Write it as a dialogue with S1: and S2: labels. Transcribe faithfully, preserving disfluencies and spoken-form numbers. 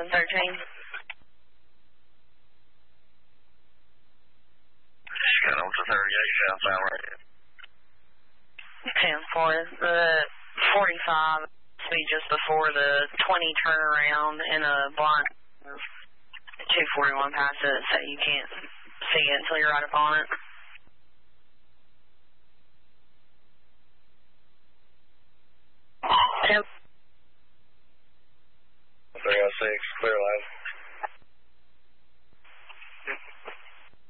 S1: seven thirteen.
S2: Got on to thirty-eight southbound right here.
S1: ten four, the forty-five speed just before the twenty turnaround in a blind two forty-one past it, so you can't see it until you're right up on it.
S2: three oh six, clear line.